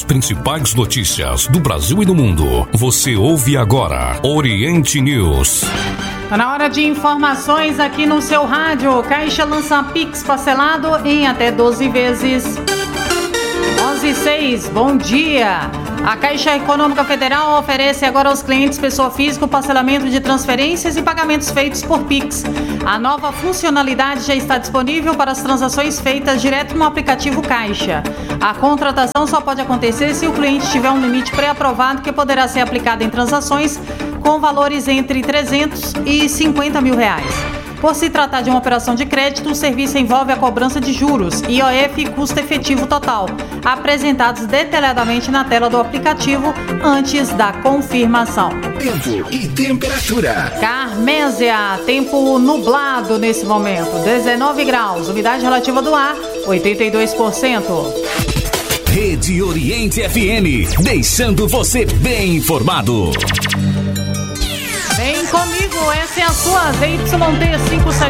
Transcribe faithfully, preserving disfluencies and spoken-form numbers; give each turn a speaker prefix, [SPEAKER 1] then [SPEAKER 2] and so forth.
[SPEAKER 1] principais notícias do Brasil e do mundo, você ouve agora Oriente News.
[SPEAKER 2] Tá na hora de informações aqui no seu rádio. Caixa lança Pix parcelado em até doze vezes. onze e seis, bom dia. A Caixa Econômica Federal oferece agora aos clientes pessoa física o parcelamento de transferências e pagamentos feitos por Pix. A nova funcionalidade já está disponível para as transações feitas direto no aplicativo Caixa. A contratação só pode acontecer se o cliente tiver um limite pré-aprovado que poderá ser aplicado em transações com valores entre trezentos e cinquenta mil reais. Por se tratar de uma operação de crédito, o serviço envolve a cobrança de juros, I O F e custo efetivo total, apresentados detalhadamente na tela do aplicativo antes da confirmação.
[SPEAKER 3] Tempo e temperatura.
[SPEAKER 2] Carmésia, tempo nublado nesse momento, dezenove graus, umidade relativa do ar, oitenta e dois por cento.
[SPEAKER 3] Rede Oriente F M, deixando você bem informado.
[SPEAKER 2] Vem comigo, essa é a sua Z Y T cinco sete